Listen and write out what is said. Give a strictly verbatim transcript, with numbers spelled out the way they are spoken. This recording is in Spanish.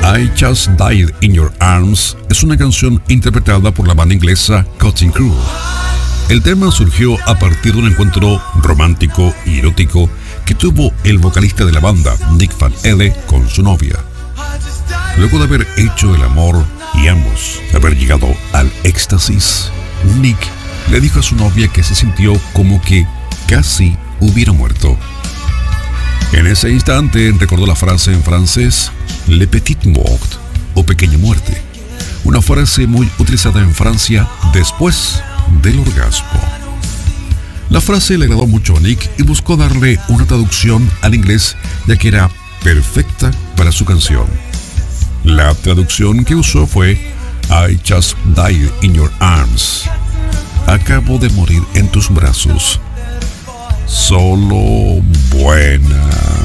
I Just Died in Your Arms es una canción interpretada por la banda inglesa Cutting Crew. El tema surgió a partir de un encuentro romántico y erótico que tuvo el vocalista de la banda, Nick Van Elle, con su novia. Luego de haber hecho el amor y ambos haber llegado al éxtasis, Nick le dijo a su novia que se sintió como que casi hubiera muerto. En ese instante recordó la frase en francés «Le petit mort» o pequeña muerte, una frase muy utilizada en Francia después del orgasmo. La frase le agradó mucho a Nick y buscó darle una traducción al inglés, ya que era perfecta para su canción. La traducción que usó fue I just died in your arms. Acabo de morir en tus brazos. Solo buena.